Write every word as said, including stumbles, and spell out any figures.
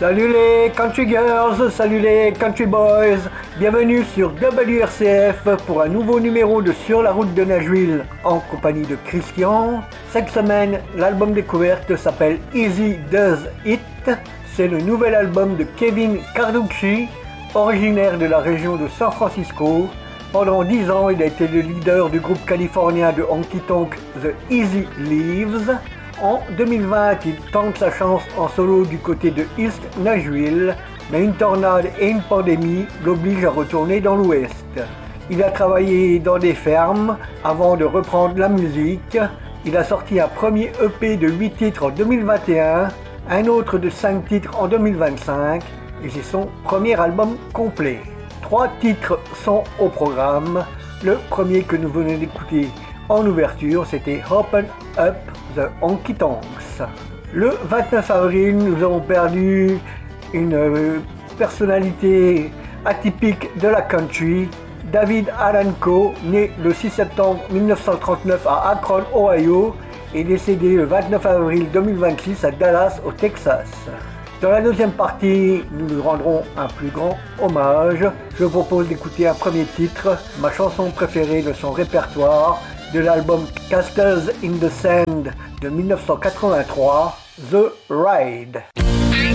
Salut les country girls, salut les country boys, bienvenue sur W R C F pour un nouveau numéro de Sur la route de Nashville en compagnie de Christian. Cette semaine, l'album découverte s'appelle Easy Does It. C'est le nouvel album de Kevin Carducci, originaire de la région de San Francisco. Pendant dix ans, il a été le leader du groupe californien de honky tonk The Easy Leaves. En deux mille vingt, il tente sa chance en solo du côté de East Nashville, mais une tornade et une pandémie l'obligent à retourner dans l'Ouest. Il a travaillé dans des fermes avant de reprendre la musique. Il a sorti un premier E P de huit titres en deux mille vingt et un, un autre de cinq titres en deux mille vingt-cinq, et c'est son premier album complet. Trois titres sont au programme. Le premier que nous venons d'écouter en ouverture, c'était Open Up The Honky Tonks. Le vingt-neuf avril, nous avons perdu une euh, personnalité atypique de la country, David Allan Coe, né le six septembre mille neuf cent trente-neuf à Akron, Ohio, et décédé le vingt-neuf avril deux mille vingt-six à Dallas, au Texas. Dans la deuxième partie, nous lui rendrons un plus grand hommage. Je vous propose d'écouter un premier titre, ma chanson préférée de son répertoire, de l'album Castles in the Sand de mille neuf cent quatre-vingt-trois, The Ride.